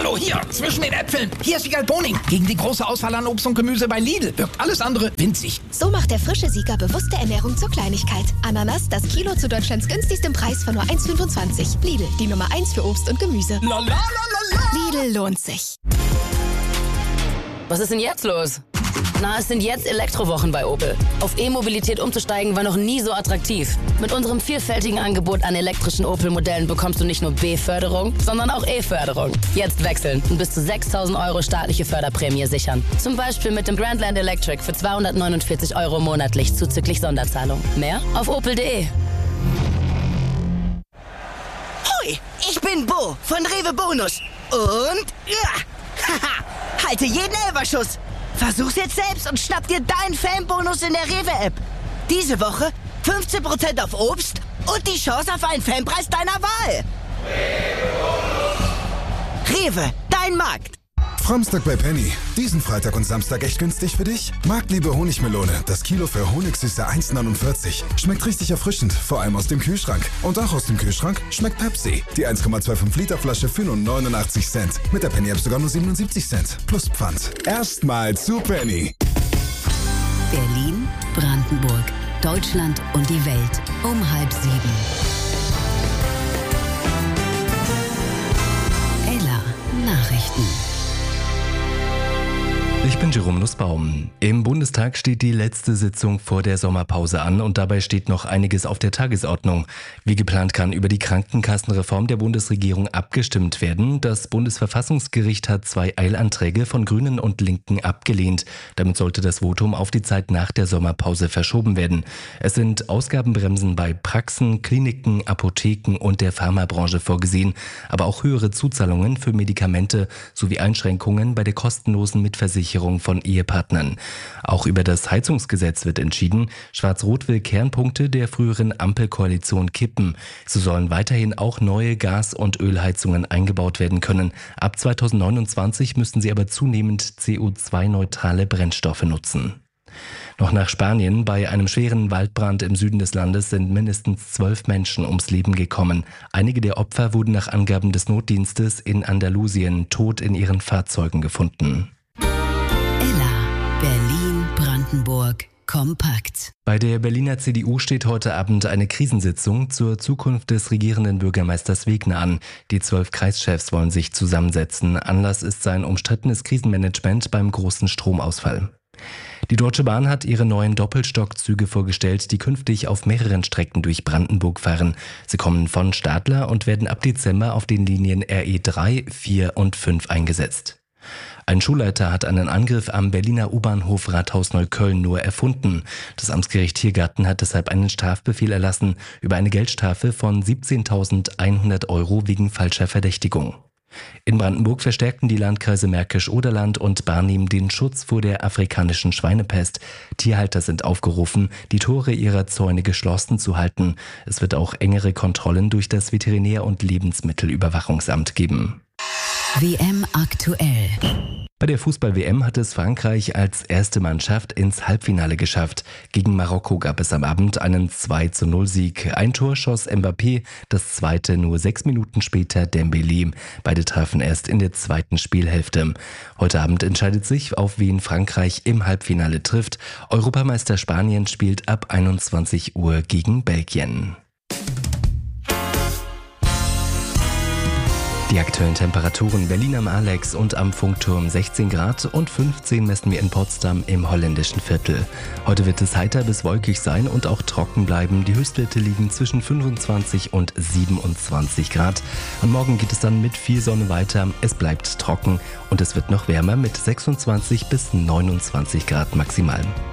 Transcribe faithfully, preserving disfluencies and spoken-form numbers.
Hallo, hier, zwischen den Äpfeln. Hier ist Wiegald Boning. Gegen die große Auswahl an Obst und Gemüse bei Lidl wirkt alles andere winzig. So macht der frische Sieger bewusste Ernährung zur Kleinigkeit. Ananas, das Kilo zu Deutschlands günstigstem Preis von nur eins Komma fünfundzwanzig. Lidl, die Nummer eins für Obst und Gemüse. La, la, la, la, la. Lidl lohnt sich. Was ist denn jetzt los? Na, es sind jetzt Elektrowochen bei Opel. Auf E-Mobilität umzusteigen war noch nie so attraktiv. Mit unserem vielfältigen Angebot an elektrischen Opel-Modellen bekommst du nicht nur B-Förderung, sondern auch E-Förderung. Jetzt wechseln und bis zu sechstausend Euro staatliche Förderprämie sichern. Zum Beispiel mit dem Grandland Electric für zweihundertneunundvierzig Euro monatlich zuzüglich Sonderzahlung. Mehr auf opel punkt de. Hoi, ich bin Bo von Rewe Bonus. Und ja, haha, halte jeden Elferschuss. Versuch's jetzt selbst und schnapp dir deinen Fanbonus in der Rewe-App. Diese Woche fünfzehn Prozent auf Obst und die Chance auf einen Fanpreis deiner Wahl. Rewe, dein Markt. Framstag bei Penny. Diesen Freitag und Samstag echt günstig für dich? Marktliebe Honigmelone. Das Kilo für Honigsüße eins Komma neunundvierzig. Schmeckt richtig erfrischend, vor allem aus dem Kühlschrank. Und auch aus dem Kühlschrank schmeckt Pepsi. Die eins Komma fünfundzwanzig Liter Flasche für nur neunundachtzig Cent. Mit der Penny App sogar nur siebenundsiebzig Cent. Plus Pfand. Erstmal zu Penny. Berlin, Brandenburg, Deutschland und die Welt um halb sieben. Ella Nachrichten. Ich bin Jerome Nussbaum. Im Bundestag steht die letzte Sitzung vor der Sommerpause an und dabei steht noch einiges auf der Tagesordnung. Wie geplant kann über die Krankenkassenreform der Bundesregierung abgestimmt werden. Das Bundesverfassungsgericht hat zwei Eilanträge von Grünen und Linken abgelehnt. Damit sollte das Votum auf die Zeit nach der Sommerpause verschoben werden. Es sind Ausgabenbremsen bei Praxen, Kliniken, Apotheken und der Pharmabranche vorgesehen, aber auch höhere Zuzahlungen für Medikamente sowie Einschränkungen bei der kostenlosen Mitversicherung von Ehepartnern. Auch über das Heizungsgesetz wird entschieden. Schwarz-Rot will Kernpunkte der früheren Ampelkoalition kippen. So sollen weiterhin auch neue Gas- und Ölheizungen eingebaut werden können. Ab zweitausendneunundzwanzig müssen sie aber zunehmend C O zwei neutrale Brennstoffe nutzen. Noch nach Spanien. Bei einem schweren Waldbrand im Süden des Landes sind mindestens zwölf Menschen ums Leben gekommen. Einige der Opfer wurden nach Angaben des Notdienstes in Andalusien tot in ihren Fahrzeugen gefunden. Berlin, Brandenburg, kompakt. Bei der Berliner C D U steht heute Abend eine Krisensitzung zur Zukunft des regierenden Bürgermeisters Wegner an. Die zwölf Kreischefs wollen sich zusammensetzen. Anlass ist sein umstrittenes Krisenmanagement beim großen Stromausfall. Die Deutsche Bahn hat ihre neuen Doppelstockzüge vorgestellt, die künftig auf mehreren Strecken durch Brandenburg fahren. Sie kommen von Stadler und werden ab Dezember auf den Linien R E drei, vier und fünf eingesetzt. Ein Schulleiter hat einen Angriff am Berliner U-Bahnhof Rathaus-Neukölln nur erfunden. Das Amtsgericht Tiergarten hat deshalb einen Strafbefehl erlassen über eine Geldstrafe von siebzehntausendeinhundert Euro wegen falscher Verdächtigung. In Brandenburg verstärkten die Landkreise Märkisch-Oderland und Barnim den Schutz vor der afrikanischen Schweinepest. Tierhalter sind aufgerufen, die Tore ihrer Zäune geschlossen zu halten. Es wird auch engere Kontrollen durch das Veterinär- und Lebensmittelüberwachungsamt geben. W M aktuell. Bei der Fußball-W M hat es Frankreich als erste Mannschaft ins Halbfinale geschafft. Gegen Marokko gab es am Abend einen zwei zu null Sieg. Ein Tor schoss Mbappé, das zweite nur sechs Minuten später Dembélé. Beide trafen erst in der zweiten Spielhälfte. Heute Abend entscheidet sich, auf wen Frankreich im Halbfinale trifft. Europameister Spanien spielt ab einundzwanzig Uhr gegen Belgien. Die aktuellen Temperaturen: Berlin am Alex und am Funkturm sechzehn Grad und fünfzehn messen wir in Potsdam im holländischen Viertel. Heute wird es heiter bis wolkig sein und auch trocken bleiben. Die Höchstwerte liegen zwischen fünfundzwanzig und siebenundzwanzig Grad. Und morgen geht es dann mit viel Sonne weiter. Es bleibt trocken und es wird noch wärmer mit sechsundzwanzig bis neunundzwanzig Grad maximal.